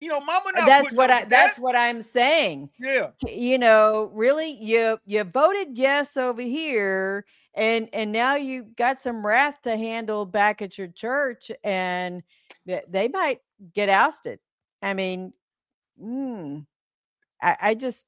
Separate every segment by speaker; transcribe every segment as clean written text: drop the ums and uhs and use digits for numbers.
Speaker 1: Mama not putting up with that.
Speaker 2: That's what I'm saying.
Speaker 1: Yeah.
Speaker 2: Really, you voted yes over here, and now you got some wrath to handle back at your church, and they might get ousted. I mean, I just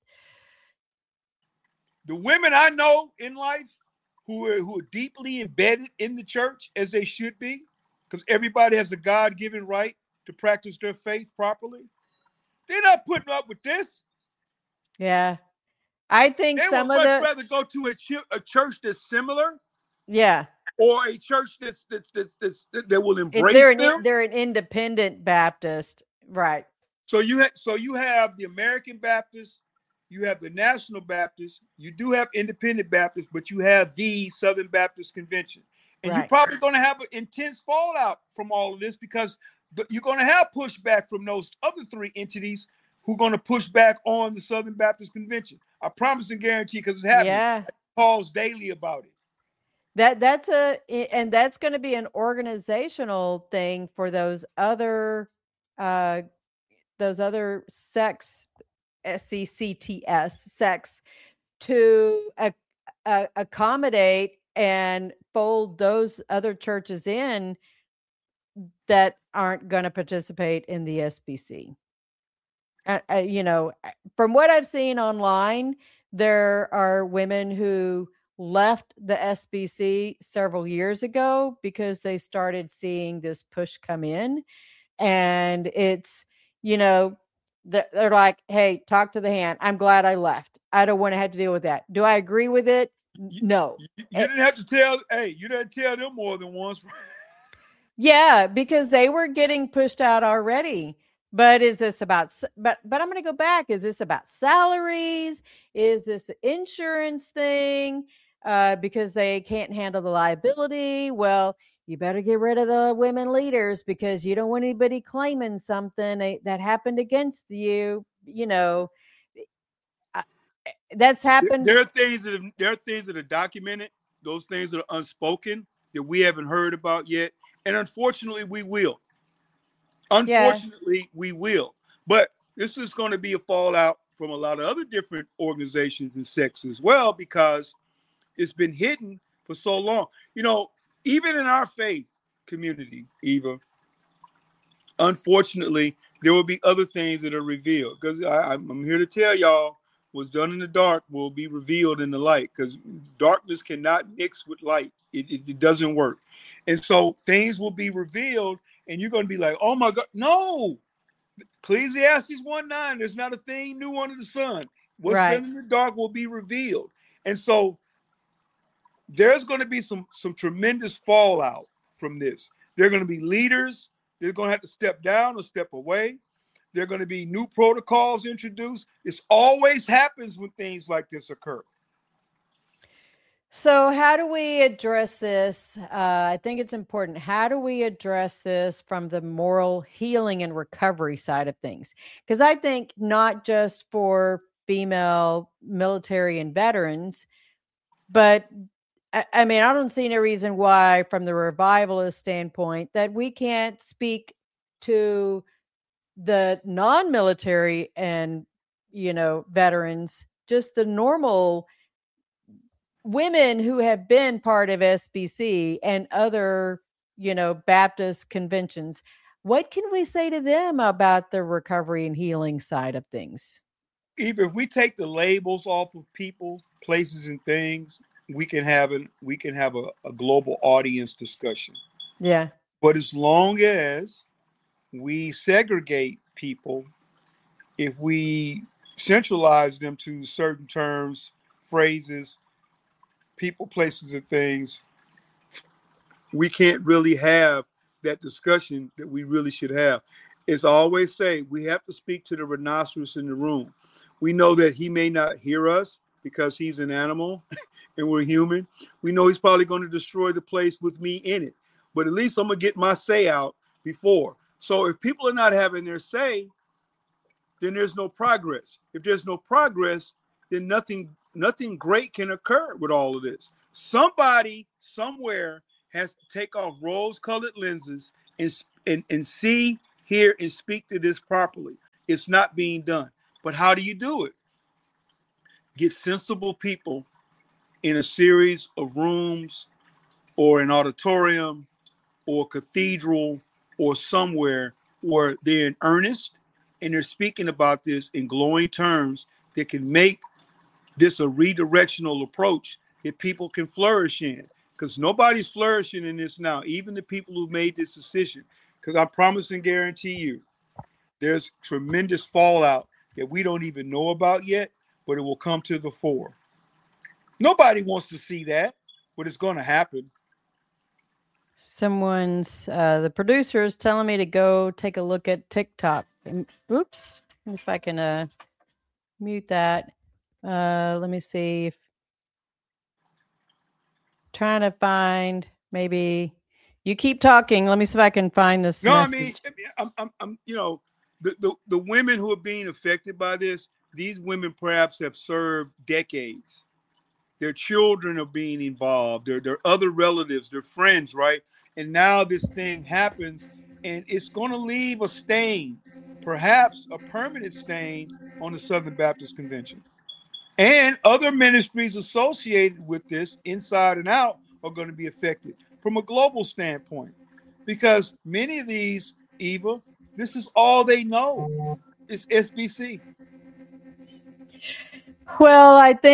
Speaker 1: the women I know in life who are deeply embedded in the church as they should be, because everybody has a God-given right to practice their faith properly. They're not putting up with this.
Speaker 2: Yeah, I think
Speaker 1: They
Speaker 2: some
Speaker 1: would
Speaker 2: of
Speaker 1: much
Speaker 2: the
Speaker 1: rather go to a church that's similar,
Speaker 2: yeah,
Speaker 1: or a church that will embrace them.
Speaker 2: they're an independent Baptist, right?
Speaker 1: So you have the American Baptist, you have the National Baptist, you do have Independent Baptist, but you have the Southern Baptist Convention, and you're
Speaker 2: Right.
Speaker 1: probably going to have an intense fallout from all of this because you're going to have pushback from those other three entities who are going to push back on the Southern Baptist Convention. I promise and guarantee, because it's happening.
Speaker 2: Yeah.
Speaker 1: Calls daily about it.
Speaker 2: And that's going to be an organizational thing for uh those other sex sex to accommodate and fold those other churches in that aren't going to participate in the SBC. From what I've seen online, there are women who left the SBC several years ago because they started seeing this push come in. And it's, they're like, hey, talk to the hand. I'm glad I left. I don't want to have to deal with that. Do I agree with it? No.
Speaker 1: You didn't have to tell, you didn't tell them more than once.
Speaker 2: Yeah, because they were getting pushed out already. But is this about but I'm going to go back. Is this about salaries? Is this an insurance thing? Because they can't handle the liability? Well, you better get rid of the women leaders because you don't want anybody claiming something that happened against you. That's happened.
Speaker 1: There are things that are documented. Those things that are unspoken that we haven't heard about yet, and unfortunately, we will. We will. But this is going to be a fallout from a lot of other different organizations and sects as well because it's been hidden for so long. Even in our faith community, Eva, unfortunately, there will be other things that are revealed. Because I'm here to tell y'all, what's done in the dark will be revealed in the light. Because darkness cannot mix with light. It doesn't work. And so things will be revealed, and you're going to be like, oh my God, no. Ecclesiastes 1:9, there's not a thing new under the sun. What's done in the dark will be revealed. And so there's going to be some tremendous fallout from this. There are going to be leaders. They're going to have to step down or step away. There are going to be new protocols introduced. This always happens when things like this occur.
Speaker 2: So how do we address this? I think it's important. How do we address this from the moral healing and recovery side of things? Because I think not just for female military and veterans, but I mean, I don't see any reason why, from the revivalist standpoint, that we can't speak to the non-military and, veterans, just the normal women who have been part of SBC and other, Baptist conventions. What can we say to them about the recovery and healing side of things?
Speaker 1: Even if we take the labels off of people, places, and things, we can have a global audience discussion.
Speaker 2: Yeah.
Speaker 1: But as long as we segregate people, if we centralize them to certain terms, phrases, people, places, and things, we can't really have that discussion that we really should have. As I always say, we have to speak to the rhinoceros in the room. We know that he may not hear us because he's an animal and we're human. We know he's probably going to destroy the place with me in it. But at least I'm going to get my say out before. So if people are not having their say, then there's no progress. If there's no progress, then nothing great can occur with all of this. Somebody somewhere has to take off rose-colored lenses and see, hear, and speak to this properly. It's not being done. But how do you do it? Get sensible people in a series of rooms or an auditorium or cathedral or somewhere where they're in earnest and they're speaking about this in glowing terms that can make this a redirectional approach that people can flourish in. Because nobody's flourishing in this now, even the people who made this decision. Because I promise and guarantee you, there's tremendous fallout that we don't even know about yet, but it will come to the fore. Nobody wants to see that, but it's going to happen.
Speaker 2: The producer is telling me to go take a look at TikTok. Oops. Let me see if I can mute that. Let me see if trying to find maybe you keep talking. Let me see if I can find this.
Speaker 1: No,
Speaker 2: message.
Speaker 1: I'm the women who are being affected by this, these women perhaps have served decades. Their children are being involved, their other relatives, their friends, right? And now this thing happens and it's going to leave a stain, perhaps a permanent stain on the Southern Baptist Convention. And other ministries associated with this, inside and out, are going to be affected from a global standpoint. Because many of these, Eva, this is all they know. It's SBC.
Speaker 2: Well,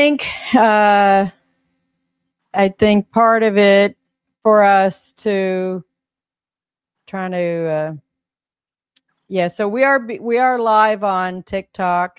Speaker 2: I think part of it for us to trying to yeah, so we are live on TikTok.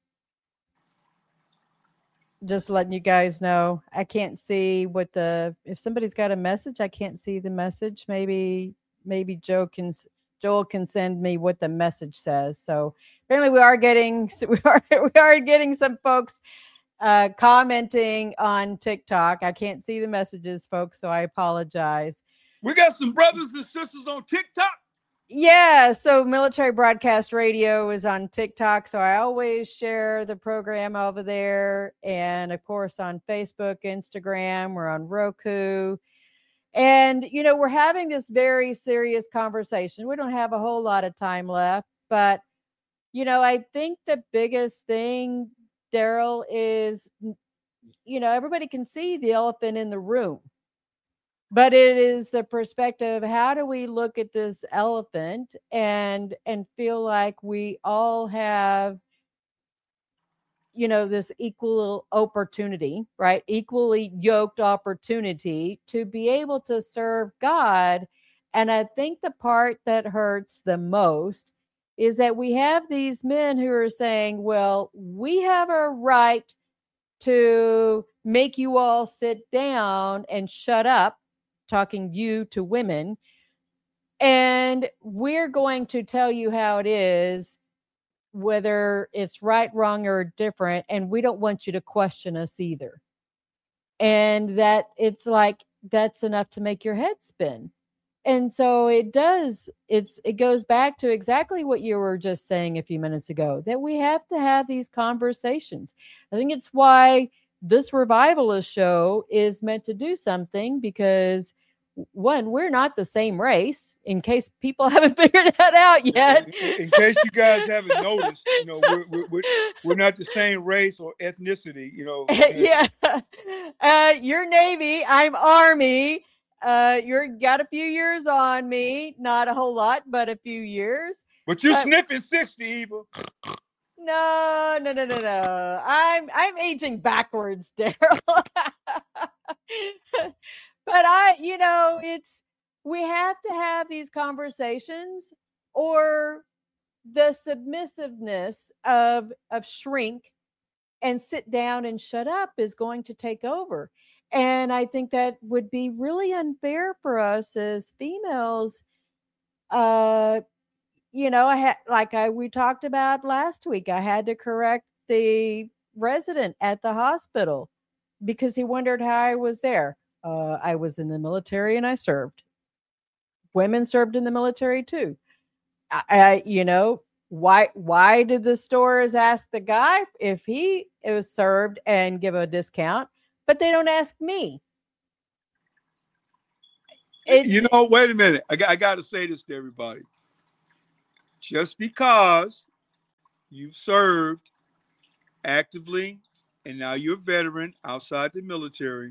Speaker 2: Just letting you guys know. I can't see if somebody's got a message, I can't see the message. Maybe Joel can send me what the message says. So apparently we are getting some folks commenting on TikTok. I can't see the messages, folks, so I apologize.
Speaker 1: We got some brothers and sisters on TikTok.
Speaker 2: Yeah, so Military Broadcast Radio is on TikTok, so I always share the program over there. And of course on Facebook, Instagram, we're on Roku. And, we're having this very serious conversation. We don't have a whole lot of time left, but, I think the biggest thing, Daryl, is, everybody can see the elephant in the room. But it is the perspective, how do we look at this elephant and feel like we all have, this equal opportunity, right? Equally yoked opportunity to be able to serve God. And I think the part that hurts the most is that we have these men who are saying, well, we have a right to make you all sit down and shut up, talking you to women, and we're going to tell you how it is, whether it's right, wrong, or different, and we don't want you to question us either. And that it's like that's enough to make your head spin. And so it goes back to exactly what you were just saying a few minutes ago, that we have to have these conversations. I think it's why this revivalist show is meant to do something, because one, we're not the same race, in case people haven't figured that out yet.
Speaker 1: In case you guys haven't noticed, we're not the same race or ethnicity,
Speaker 2: Yeah. You're Navy, I'm Army. You're got a few years on me, not a whole lot, but a few years.
Speaker 1: But you're sniffing 60, Eva.
Speaker 2: No. I'm aging backwards, Daryl. But we have to have these conversations, or the submissiveness of shrink and sit down and shut up is going to take over. And I think that would be really unfair for us as females. We talked about last week, I had to correct the resident at the hospital because he wondered how I was there. I was in the military and I served. Women served in the military too. Why did the stores ask the guy if he was served and give a discount, but they don't ask me?
Speaker 1: Wait a minute. I got to say this to everybody. Just because you've served actively, and now you're a veteran outside the military,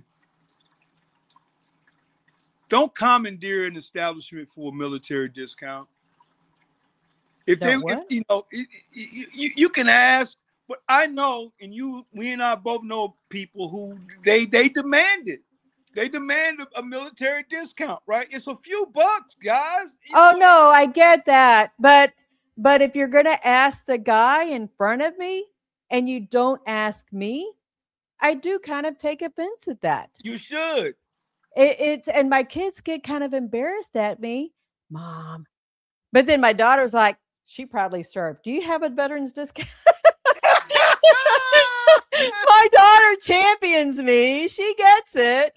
Speaker 1: don't commandeer an establishment for a military discount. If they, you can ask, but I know, and we and I both know people who they demand it. They demand a military discount, right? It's a few bucks, guys.
Speaker 2: Oh no, I get that, but if you're going to ask the guy in front of me and you don't ask me, I do kind of take offense at that.
Speaker 1: You should.
Speaker 2: It's and my kids get kind of embarrassed at me, Mom. But then my daughter's like, she proudly served. Do you have a veterans discount? My daughter champions me. She gets it.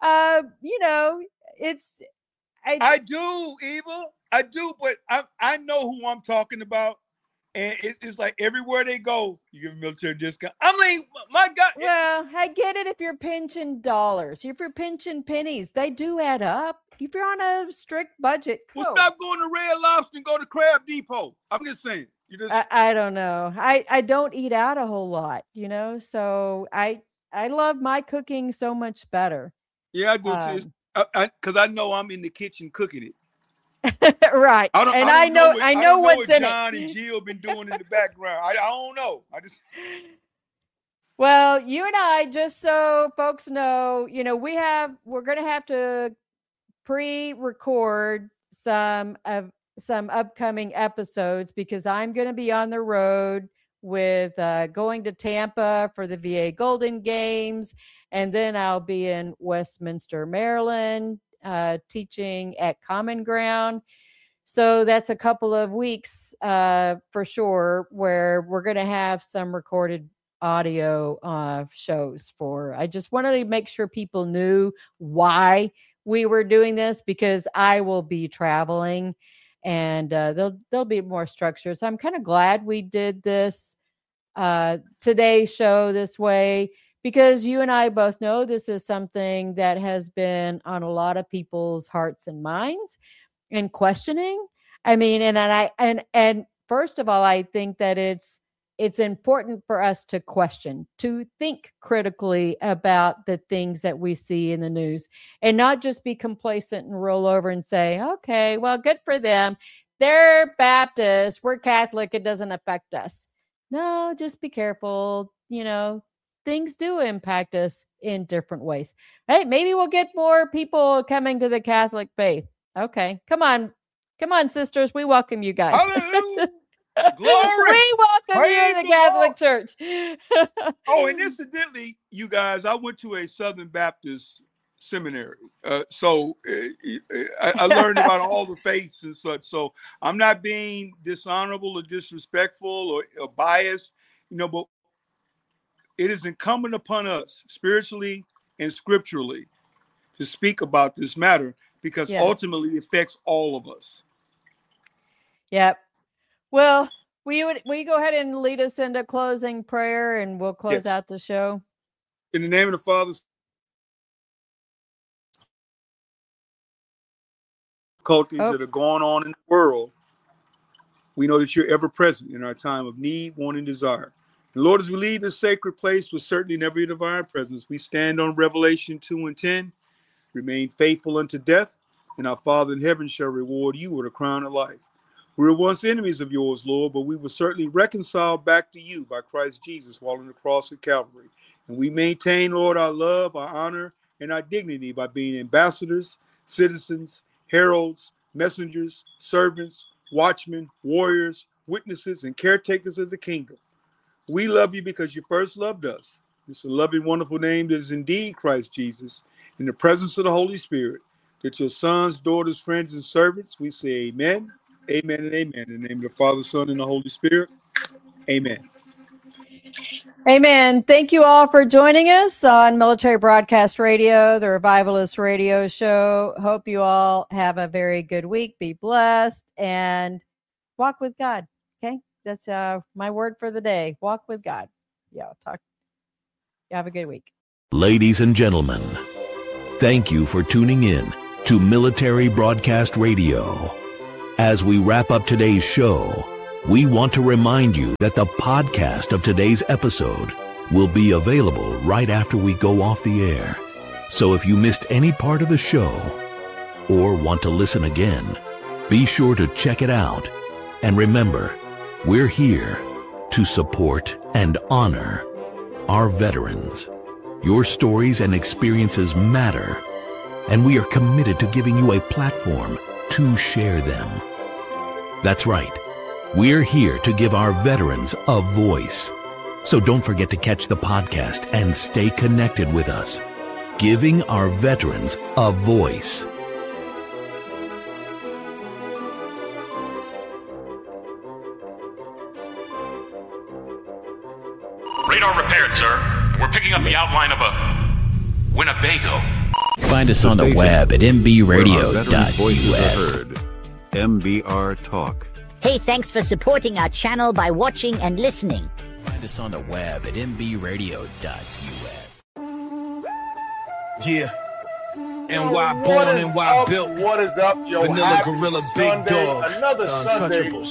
Speaker 2: It's.
Speaker 1: I do, Eva. I do, but I know who I'm talking about. And it's like everywhere they go, you give a military discount. I'm like, my God.
Speaker 2: Well, I get it if you're pinching dollars. If you're pinching pennies, they do add up. If you're on a strict budget.
Speaker 1: Well, stop going to Red Lobster and go to Crab Depot. I'm just saying.
Speaker 2: I don't know. I don't eat out a whole lot, so I love my cooking so much better.
Speaker 1: Yeah, I do too. Because I know I'm in the kitchen cooking it.
Speaker 2: Right. I know what's in it.
Speaker 1: John and Jill been doing in the background. I don't know.
Speaker 2: Well, you and I, just so folks know, we're going to have to pre-record some upcoming episodes because I'm going to be on the road with going to Tampa for the VA Golden Games. And then I'll be in Westminster, Maryland, teaching at Common Ground. So that's a couple of weeks for sure where we're going to have some recorded audio shows for. I just wanted to make sure people knew why we were doing this because I will be traveling and there'll be more structure. So I'm kind of glad we did this today's show this way. Because you and I both know this is something that has been on a lot of people's hearts and minds and questioning. I mean, and first of all, I think that it's important for us to question, to think critically about the things that we see in the news and not just be complacent and roll over and say, okay, well, good for them. They're Baptist. We're Catholic. It doesn't affect us. No, just be careful. Things do impact us in different ways. Hey, maybe we'll get more people coming to the Catholic faith. Okay. Come on, sisters. We welcome you guys.
Speaker 1: Hallelujah. Glory.
Speaker 2: We welcome you to the Catholic Church.
Speaker 1: Oh, and incidentally, you guys, I went to a Southern Baptist seminary. So I learned about all the faiths and such. So I'm not being dishonorable or disrespectful or biased, but it is incumbent upon us spiritually and scripturally to speak about this matter because ultimately it affects all of us.
Speaker 2: Yep. Well, will you go ahead and lead us into closing prayer and we'll close out the show?
Speaker 1: In the name of the Father, difficulties that are going on in the world, we know that you're ever present in our time of need, want, and desire. And Lord, as we leave this sacred place with certainty never your divine presence, we stand on Revelation 2:10, remain faithful unto death, and our Father in heaven shall reward you with a crown of life. We were once enemies of yours, Lord, but we were certainly reconciled back to you by Christ Jesus while on the cross at Calvary. And we maintain, Lord, our love, our honor, and our dignity by being ambassadors, citizens, heralds, messengers, servants, watchmen, warriors, witnesses, and caretakers of the kingdom. We love you because you first loved us. It's a loving, wonderful name that is indeed Christ Jesus. In the presence of the Holy Spirit, that your sons, daughters, friends, and servants, we say amen, amen, and amen. In the name of the Father, Son, and the Holy Spirit, amen.
Speaker 2: Amen. Thank you all for joining us on Military Broadcast Radio, the Revivalist Radio Show. Hope you all have a very good week. Be blessed and walk with God. Okay? That's my word for the day. Walk with God. Yeah, talk. You have a good week.
Speaker 3: Ladies and gentlemen, thank you for tuning in to Military Broadcast Radio. As we wrap up today's show, We want to remind you that the podcast of today's episode will be available right after we go off the air. So if you missed any part of the show or want to listen again, be sure to check it out. And remember, we're here to support and honor our veterans. Your stories and experiences matter, and we are committed to giving you a platform to share them. That's right. We're here to give our veterans a voice. So don't forget to catch the podcast and stay connected with us. Giving our veterans a voice.
Speaker 4: Radar repaired, sir. We're picking up the outline of a Winnebago.
Speaker 5: Find us on the web at mbradio.us.
Speaker 6: MBR Talk.
Speaker 7: Hey, thanks for supporting our channel by watching and listening.
Speaker 5: Find us on the web at mbradio.us.
Speaker 8: Yeah. NY born, NY built.
Speaker 9: What is up, yo?
Speaker 8: Vanilla
Speaker 9: Happy
Speaker 8: Gorilla,
Speaker 9: Sunday.
Speaker 8: Big Dog.
Speaker 9: Another Sunday.
Speaker 8: Untouchables.